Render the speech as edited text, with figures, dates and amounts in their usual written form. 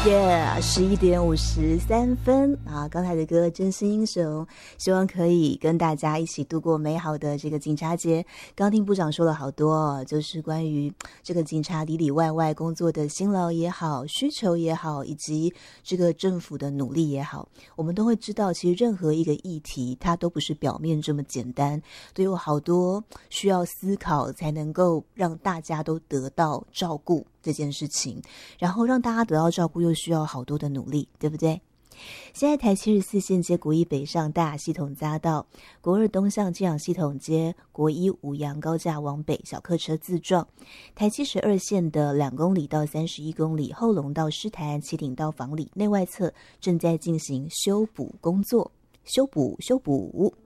耶，11:53啊！刚才的歌《真心英雄》，希望可以跟大家一起度过美好的这个警察节。刚听部长说了好多，就是关于这个警察里里外外工作的辛劳也好、需求也好，以及这个政府的努力也好，我们都会知道，其实任何一个议题，它都不是表面这么简单，都有好多需要思考，才能够让大家都得到照顾这件事情，然后让大家得到照顾又需要好多的努力，对不对？现在台74线接国一北上大雅系统匝道，国二东向建阳系统接国一五杨高架往北小客车自撞，台72线的2公里到31公里后龙到狮潭旗顶到房里内外侧正在进行修补工作，修补